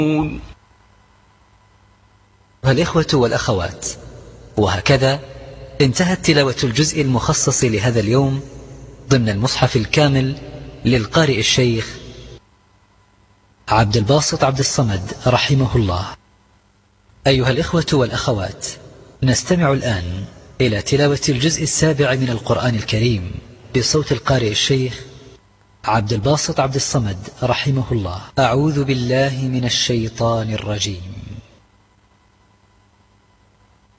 الإخوة والأخوات، وهكذا انتهت تلاوة الجزء المخصص لهذا اليوم ضمن المصحف الكامل للقارئ الشيخ عبد الباسط عبد الصمد رحمه الله. أيها الإخوة والأخوات، نستمع الآن إلى تلاوة الجزء السابع من القرآن الكريم بصوت القارئ الشيخ عبد الباسط عبد الصمد رحمه الله. أعوذ بالله من الشيطان الرجيم.